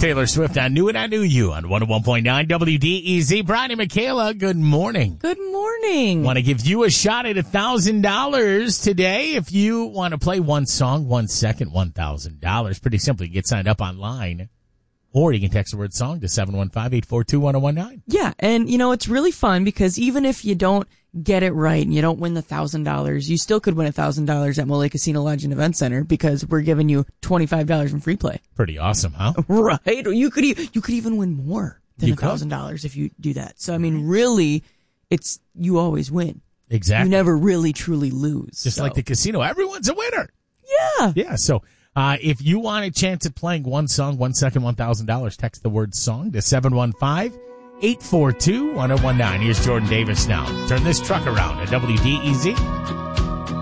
Taylor Swift. I knew it, I knew you on 101.9 WDEZ. Brian and Michaela, good morning. Good morning. Want to give you a shot at $1,000 today. If you want to play one song, 1 second, $1,000. Pretty simple. You get signed up online. Or you can text the word song to 715-842-1019. Yeah, and it's really fun because even if you don't get it right and you don't win the $1,000, you still could win $1,000 at Mole Casino Lodge and Event Center because we're giving you $25 in free play. Pretty awesome, huh? Right? Or you could even win more than $1,000 if you do that. So I mean, really, you always win. Exactly. You never really truly lose. Just like the casino, everyone's a winner. Yeah. Yeah. So if you want a chance at playing one song, 1 second, $1,000, text the word song to 715-842-1019. Here's Jordan Davis now. Turn this truck around at WDEZ.